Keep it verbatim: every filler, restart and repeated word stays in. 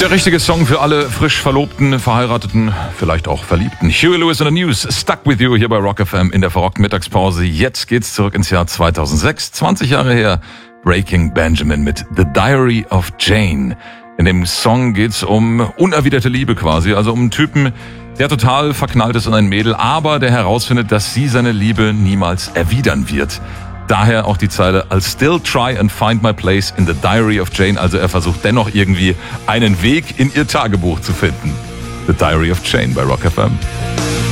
Der richtige Song für alle frisch Verlobten, Verheirateten, vielleicht auch Verliebten. Huey Lewis in the News, Stuck With You hier bei Rock F M in der verrockten Mittagspause. Jetzt geht's zurück ins Jahr zweitausendsechs, zwanzig Jahre her. Breaking Benjamin mit The Diary of Jane. In dem Song geht's um unerwiderte Liebe quasi, also um einen Typen, der total verknallt ist in ein Mädel, aber der herausfindet, dass sie seine Liebe niemals erwidern wird. Daher auch die Zeile I'll still try and find my place in the diary of Jane. Also er versucht dennoch irgendwie einen Weg in ihr Tagebuch zu finden. The Diary of Jane bei Rock F M.